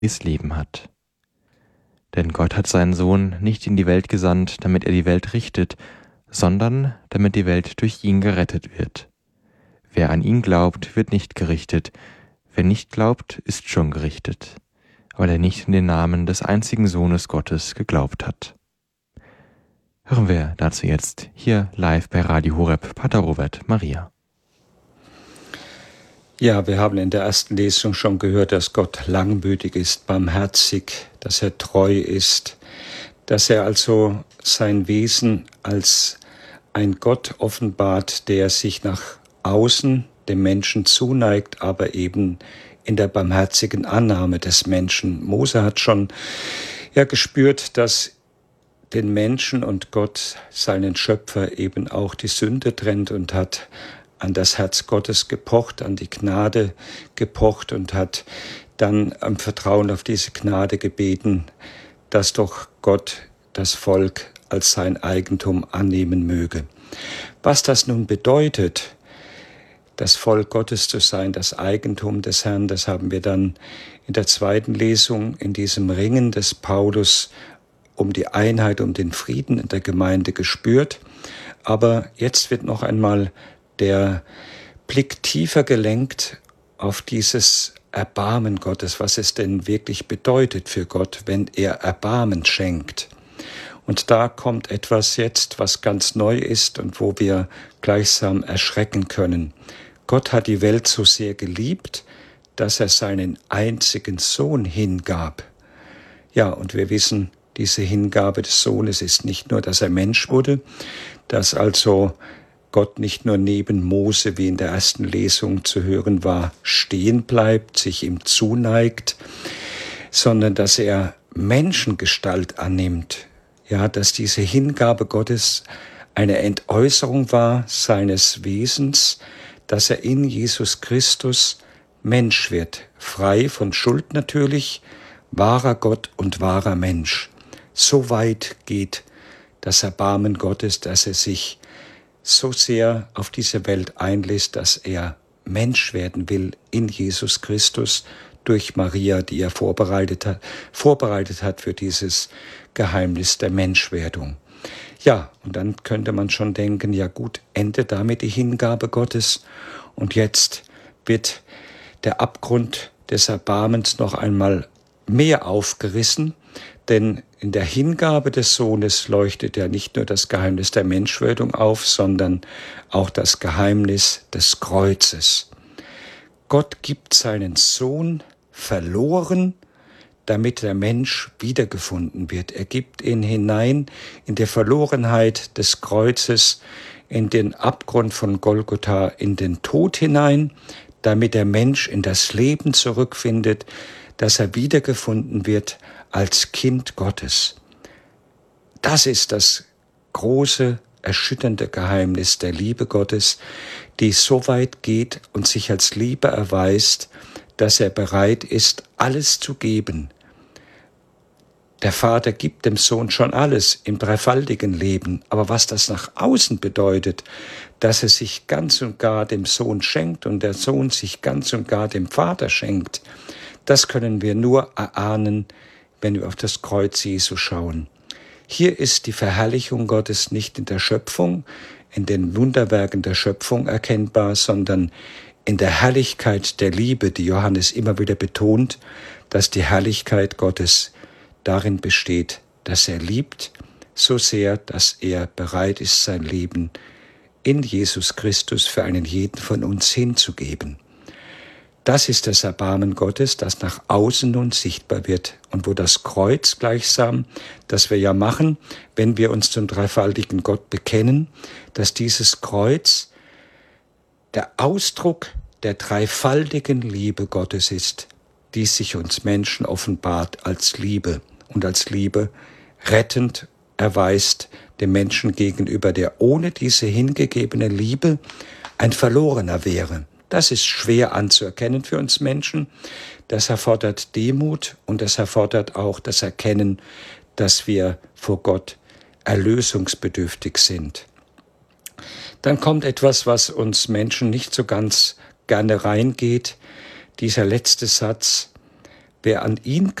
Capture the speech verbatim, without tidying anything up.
das Leben hat. Denn Gott hat seinen Sohn nicht in die Welt gesandt, damit er die Welt richtet, sondern damit die Welt durch ihn gerettet wird. Wer an ihn glaubt, wird nicht gerichtet. Wer nicht glaubt, ist schon gerichtet, weil er nicht in den Namen des einzigen Sohnes Gottes geglaubt hat. Hören wir dazu jetzt hier live bei Radio Horeb Pater Robert Maria. Ja, wir haben in der ersten Lesung schon gehört, dass Gott langmütig ist, barmherzig, dass er treu ist, dass er also sein Wesen als ein Gott offenbart, der sich nach außen dem Menschen zuneigt, aber eben in der barmherzigen Annahme des Menschen. Mose hat schon ja gespürt, dass den Menschen und Gott, seinen Schöpfer, eben auch die Sünde trennt und hat an das Herz Gottes gepocht, an die Gnade gepocht und hat dann am Vertrauen auf diese Gnade gebeten, dass doch Gott das Volk als sein Eigentum annehmen möge. Was das nun bedeutet, das Volk Gottes zu sein, das Eigentum des Herrn, das haben wir dann in der zweiten Lesung, in diesem Ringen des Paulus um die Einheit, um den Frieden in der Gemeinde gespürt. Aber jetzt wird noch einmal der Blick tiefer gelenkt auf dieses Erbarmen Gottes, was es denn wirklich bedeutet für Gott, wenn er Erbarmen schenkt. Und da kommt etwas jetzt, was ganz neu ist und wo wir gleichsam erschrecken können. Gott hat die Welt so sehr geliebt, dass er seinen einzigen Sohn hingab. Ja, und wir wissen, diese Hingabe des Sohnes ist nicht nur, dass er Mensch wurde, dass also Gott nicht nur neben Mose, wie in der ersten Lesung zu hören war, stehen bleibt, sich ihm zuneigt, sondern dass er Menschengestalt annimmt. Ja, dass diese Hingabe Gottes eine Entäußerung war seines Wesens, dass er in Jesus Christus Mensch wird, frei von Schuld natürlich, wahrer Gott und wahrer Mensch. So weit geht das Erbarmen Gottes, dass er sich so sehr auf diese Welt einlässt, dass er Mensch werden will in Jesus Christus durch Maria, die er vorbereitet hat, vorbereitet hat für dieses Geheimnis der Menschwerdung. Ja, und dann könnte man schon denken, ja gut, endet damit die Hingabe Gottes und jetzt wird der Abgrund des Erbarmens noch einmal mehr aufgerissen, denn in der Hingabe des Sohnes leuchtet ja nicht nur das Geheimnis der Menschwerdung auf, sondern auch das Geheimnis des Kreuzes. Gott gibt seinen Sohn verloren, damit der Mensch wiedergefunden wird. Er gibt ihn hinein in die Verlorenheit des Kreuzes, in den Abgrund von Golgotha, in den Tod hinein, damit der Mensch in das Leben zurückfindet, dass er wiedergefunden wird als Kind Gottes. Das ist das große, erschütternde Geheimnis der Liebe Gottes, die so weit geht und sich als Liebe erweist, dass er bereit ist, alles zu geben. Der Vater gibt dem Sohn schon alles im dreifaltigen Leben, aber was das nach außen bedeutet, dass er sich ganz und gar dem Sohn schenkt und der Sohn sich ganz und gar dem Vater schenkt, das können wir nur erahnen, wenn wir auf das Kreuz Jesu schauen. Hier ist die Verherrlichung Gottes nicht in der Schöpfung, in den Wunderwerken der Schöpfung erkennbar, sondern in der Herrlichkeit der Liebe, die Johannes immer wieder betont, dass die Herrlichkeit Gottes darin besteht, dass er liebt, so sehr, dass er bereit ist, sein Leben in Jesus Christus für einen jeden von uns hinzugeben. Das ist das Erbarmen Gottes, das nach außen nun sichtbar wird und wo das Kreuz gleichsam, das wir ja machen, wenn wir uns zum dreifaltigen Gott bekennen, dass dieses Kreuz der Ausdruck der dreifaltigen Liebe Gottes ist, die sich uns Menschen offenbart als Liebe und als Liebe rettend erweist dem Menschen gegenüber, der ohne diese hingegebene Liebe ein Verlorener wäre. Das ist schwer anzuerkennen für uns Menschen. Das erfordert Demut und das erfordert auch das Erkennen, dass wir vor Gott erlösungsbedürftig sind. Dann kommt etwas, was uns Menschen nicht so ganz gerne reingeht. Dieser letzte Satz, Wer an ihn